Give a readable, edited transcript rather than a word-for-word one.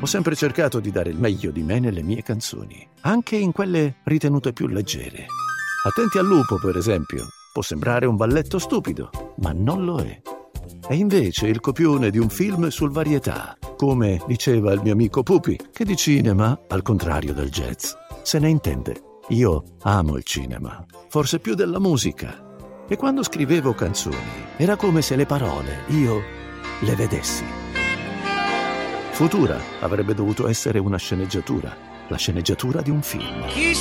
Ho sempre cercato di dare il meglio di me nelle mie canzoni, anche in quelle ritenute più leggere. Attenti al lupo, per esempio, può sembrare un balletto stupido, ma non lo è. È invece il copione di un film sul varietà, come diceva il mio amico Pupi, che di cinema, al contrario del jazz, se ne intende. Io amo il cinema, forse più della musica. E quando scrivevo canzoni, era come se le parole, io le vedessi. Futura avrebbe dovuto essere una sceneggiatura, la sceneggiatura di un film. Chi